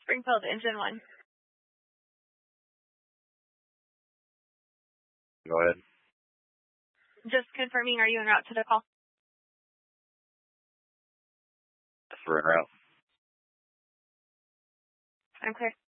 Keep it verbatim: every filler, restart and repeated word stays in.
Springfield, engine one. Go ahead. Just confirming, are you en route to the call? Yes, we're en route. I'm clear.